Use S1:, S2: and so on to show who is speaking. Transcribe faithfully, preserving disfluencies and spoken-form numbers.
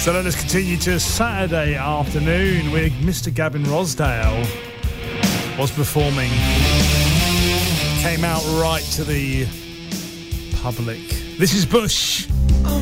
S1: So let us continue to Saturday afternoon with Mister Gavin Rossdale was performing. Came out right to the public. This is Bush.